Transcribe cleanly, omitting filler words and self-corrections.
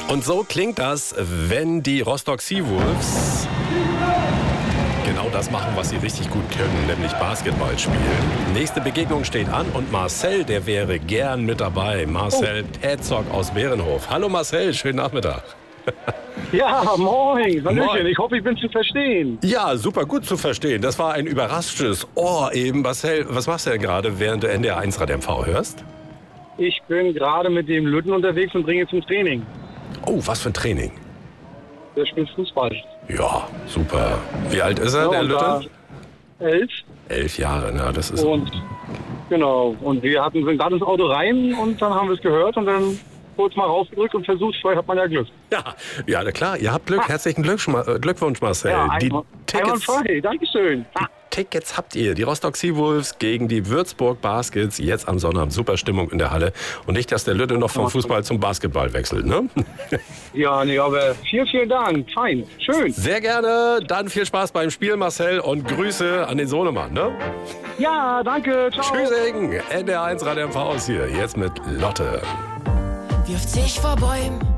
Und so klingt das, wenn die Rostock Seawolves genau das machen, was sie richtig gut können, nämlich Basketball spielen. Nächste Begegnung steht an und Marcel, der wäre gern mit dabei. Marcel Tetzok aus Bärenhof. Hallo Marcel, schönen Nachmittag. Ja, moin. Hallöchen. Moin. Ich hoffe, ich bin zu verstehen. Ja, super gut zu verstehen. Das war ein überraschendes Ohr eben. Marcel, was machst du denn gerade, während du NDR 1 Rad MV hörst? Ich bin gerade mit dem Lütten unterwegs und bringe zum Training. Oh, was für ein Training. Der spielt Fußball. Ja, super. Wie alt ist er, Ja, der und da Lütte? 11. 11 Jahre, na, das ist... Und genau. Und wir sind gerade ins Auto rein und dann haben wir es gehört und dann kurz mal rausgedrückt und versucht, vielleicht hat man ja Glück. Ja, na klar, ihr habt Glück. Herzlichen Glückwunsch, Marcel. Ja, Die einwandfrei. Dankeschön. Tickets habt ihr. Die Rostock Seawolves gegen die Würzburg Baskets. Jetzt am Sonnabend. Super Stimmung in der Halle. Und nicht, dass der Lütte noch vom Fußball zum Basketball wechselt, ne? Ja, nee, aber vielen Dank. Fein. Schön. Sehr gerne. Dann viel Spaß beim Spiel, Marcel. Und Grüße an den Sohnemann, ne? Ja, danke. Ciao. Tschüssing. NDR 1 Rad MV aus hier. Jetzt mit Lotte. Wirft sich vor Bäumen